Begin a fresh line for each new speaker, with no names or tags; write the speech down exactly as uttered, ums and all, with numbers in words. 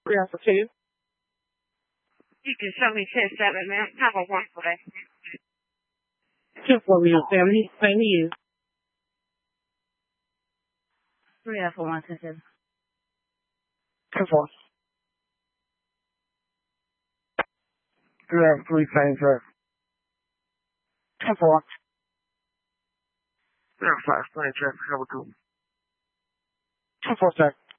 three Alpha two.
You can show me ten seven, man. Have a wonderful day.
Two four Leo family. Same to you.
three Alpha one ten seven.
Two four.
three Alpha three, same sir.
Two four.
three Alpha five, same traffic, cover two.
Two four, sir.